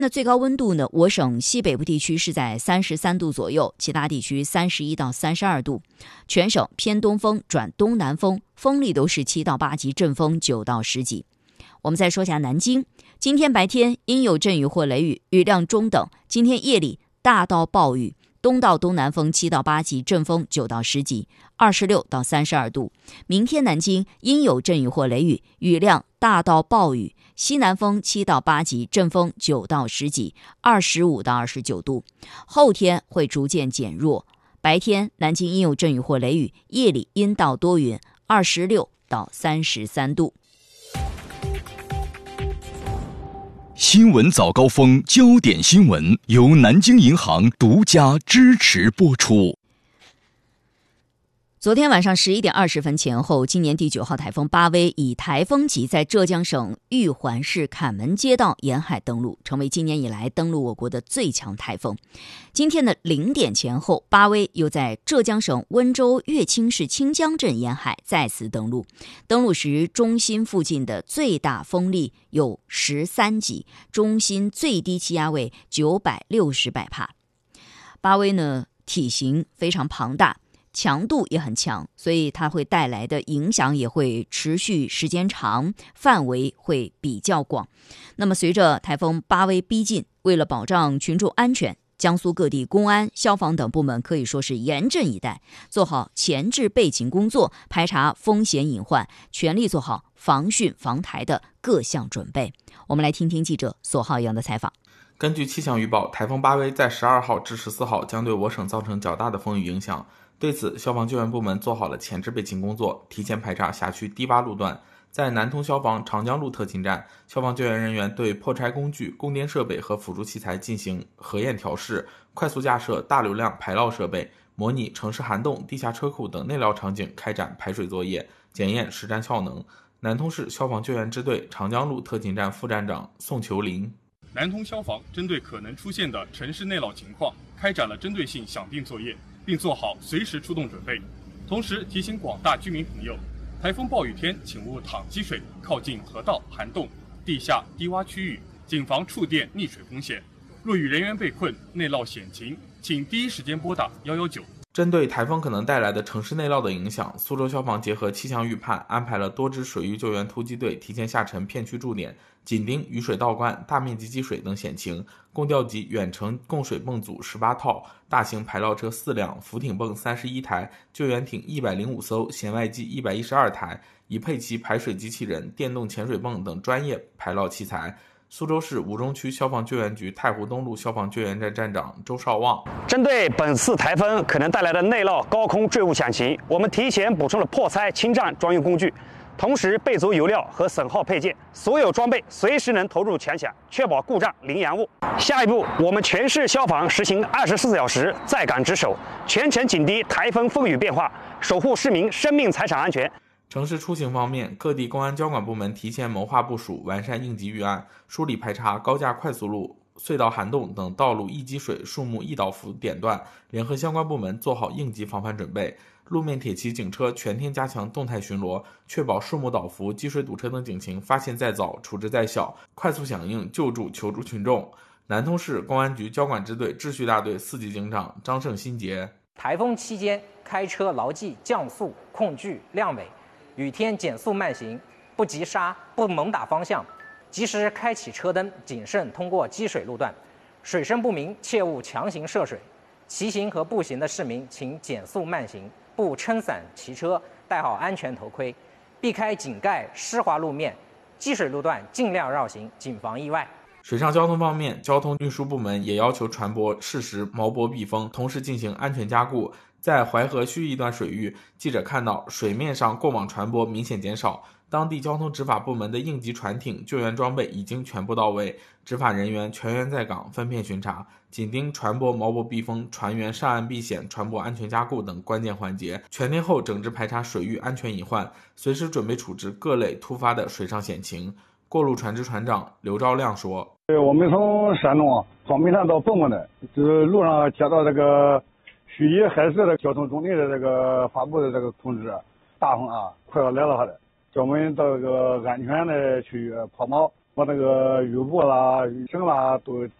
那最高温度呢？我省西北部地区是在33度左右，其他地区31到32度。全省偏东风转东南风，风力都是7到8级，阵风9到10级。我们再说下南京，今天白天阴有阵雨或雷雨，雨量中等。今天夜里大到暴雨，东到东南风7到8级，阵风9到10级，26到32度。明天南京阴有阵雨或雷雨，雨量大到暴雨，西南风7到8级，阵风9到10级，25到29度。后天会逐渐减弱，白天南京阴有阵雨或雷雨，夜里阴到多云，26到33度。 新闻早高峰，焦点新闻由南京银行独家支持播出。昨天晚上11点20分前后，今年第9号台风巴威以台风级在浙江省玉环市坎门街道沿海登陆，成为今年以来登陆我国的最强台风。今天的0点前后，巴威又在浙江省温州乐清市清江镇沿海再次登陆。登陆时，中心附近的最大风力有13级，中心最低气压为960百帕。巴威呢，体型非常庞大，强度也很强，所以它会带来的影响也会持续时间长，范围会比较广。那么随着台风巴威逼近，为了保障群众安全，江苏各地公安、消防等部门可以说是严阵以待，做好前置备勤工作，排查风险隐患，全力做好防汛防台的各项准备。我们来听听记者索浩阳的采访。 根据气象预报，台风巴威在12号至14号将对我省造成较大的风雨影响。对此，消防救援部门做好了前置备勤工作，提前排查辖区低洼路段。在南通消防长江路特勤站，消防救援人员对破拆工具、供电设备和辅助器材进行核验调试，快速架设大流量排涝设备，模拟城市涵洞、地下车库等内涝场景开展排水作业，检验实战效能。南通市消防救援支队长江路特勤站副站长宋求林： 南通消防针对可能出现的城市内涝情况，开展了针对性响应作业，并做好随时出动准备。同时提醒广大居民朋友，台风暴雨天请勿淌积水，靠近河道、涵洞、地下低洼区域，谨防触电溺水风险。若与人员被困、内涝险情，请第一时间拨打119。 针对台风可能带来的城市内涝的影响，苏州消防结合气象预判，安排了多支水域救援突击队提前下沉片区驻点，紧盯雨水倒灌、大面积积水等险情，共调集远程供水泵组18套、大型排涝车4辆、浮艇泵31台、救援艇105艘、舷外机112台，已配齐排水机器人、电动潜水泵等专业排涝器材。苏州市吴中区消防救援局太湖东路消防救援站站长周少旺： 针对本次台风可能带来的内涝、高空坠物险情，我们提前补充了破拆、清障专用工具，同时备足油料和损耗配件，所有装备随时能投入全险，确保故障零延误。下一步，我们全市消防实行24小时在岗值守，全程紧盯台风风雨变化，守护市民生命财产安全。 城市出行方面，各地公安交管部门提前谋划部署，完善应急预案，梳理排查高架快速路、隧道涵洞等道路易积水、树木易倒伏点段，联合相关部门做好应急防范准备。路面铁骑警车全天加强动态巡逻，确保树木倒伏、积水堵车等警情发现在早、处置在小，快速响应救助求助群众。南通市公安局交管支队秩序大队4级警长张胜新杰： 台风期间开车牢记降速、控距、亮尾，雨天减速慢行，不急刹，不猛打方向，及时开启车灯，谨慎通过积水路段。水深不明，切勿强行涉水。骑行和步行的市民请减速慢行，不撑伞骑车，戴好安全头盔，避开井盖、湿滑路面，积水路段尽量绕行，谨防意外。 水上交通方面，交通运输部门也要求船舶适时锚泊避风，同时进行安全加固。在淮河盱一段水域，记者看到水面上过往船舶明显减少，当地交通执法部门的应急船艇救援装备已经全部到位，执法人员全员在岗，分片巡查，紧盯船舶锚泊避风、船员上岸避险、船舶安全加固等关键环节，全天候整治排查水域安全隐患，随时准备处置各类突发的水上险情。过路船只船长刘兆亮说： 我们从山东黄梅山到凤凰的，就是路上接到这个盱眙海事的交通总队的这个发布的这个通知，大风啊快要来了的，叫我们到这个安全的区域抛锚， 把那个雨布啦、雨绳啦都